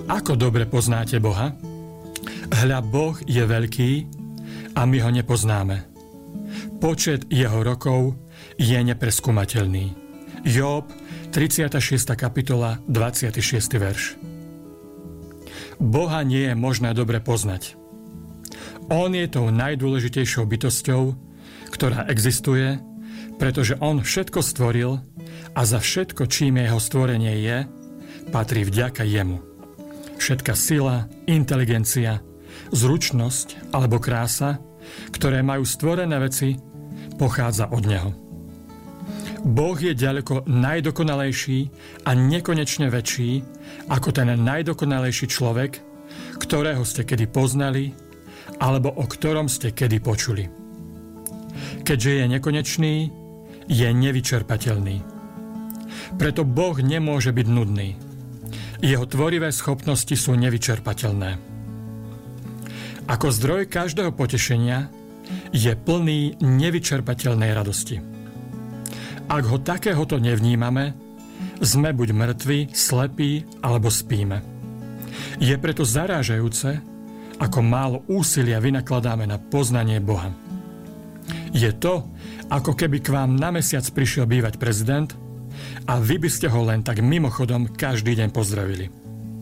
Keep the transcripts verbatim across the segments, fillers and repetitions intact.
Ako dobre poznáte Boha? Hľa, Boh je veľký a my ho nepoznáme. Počet jeho rokov je nepreskúmateľný. Jób, tridsiata šiesta kapitola, dvadsiaty šiesty verš. Boha nie je možné dobre poznať. On je tou najdôležitejšou bytosťou, ktorá existuje, pretože on všetko stvoril a za všetko, čím jeho stvorenie je, patrí vďaka jemu. Všetka sila, inteligencia, zručnosť alebo krása, ktoré majú stvorené veci, pochádza od neho. Boh je ďaleko najdokonalejší a nekonečne väčší ako ten najdokonalejší človek, ktorého ste kedy poznali alebo o ktorom ste kedy počuli. Keďže je nekonečný, je nevyčerpateľný. Preto Boh nemôže byť nudný. Jeho tvorivé schopnosti sú nevyčerpateľné. Ako zdroj každého potešenia je plný nevyčerpateľnej radosti. Ak ho takéhoto nevnímame, sme buď mŕtvi, slepí alebo spíme. Je preto zarážajúce, ako málo úsilia vynakladáme na poznanie Boha. Je to, ako keby k vám na mesiac prišiel bývať prezident a vy by ste ho len tak mimochodom každý deň pozdravili.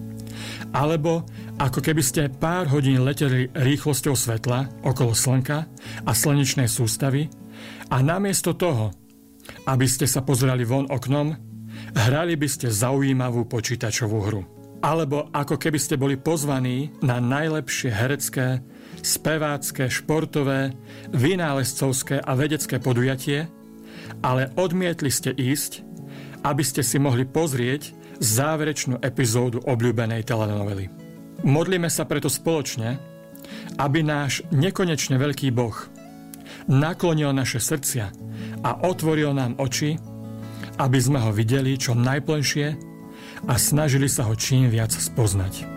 Alebo ako keby ste pár hodín leteli rýchlosťou svetla okolo Slnka a slnečnej sústavy a namiesto toho, aby ste sa pozerali von oknom, hrali by ste zaujímavú počítačovú hru. Alebo ako keby ste boli pozvaní na najlepšie herecké, spevácké, športové, vynálezcovské a vedecké podujatie, ale odmietli ste ísť, aby ste si mohli pozrieť záverečnú epizódu obľúbenej telenovely. Modlíme sa preto spoločne, aby náš nekonečne veľký Boh naklonil naše srdcia a otvoril nám oči, aby sme ho videli čo najplnšie a snažili sa ho čím viac spoznať.